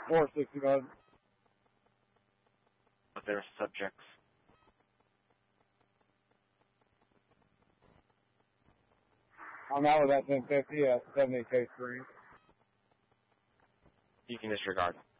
461. Of their subjects. I'm out with that 1050 at 70K3. You can disregard.